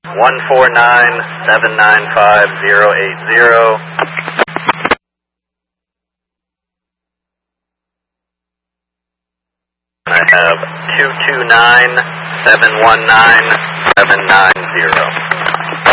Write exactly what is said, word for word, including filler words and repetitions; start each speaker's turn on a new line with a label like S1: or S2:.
S1: one four nine, seven nine five, zero eight zero. I have two two nine, seven one nine, seven nine zero.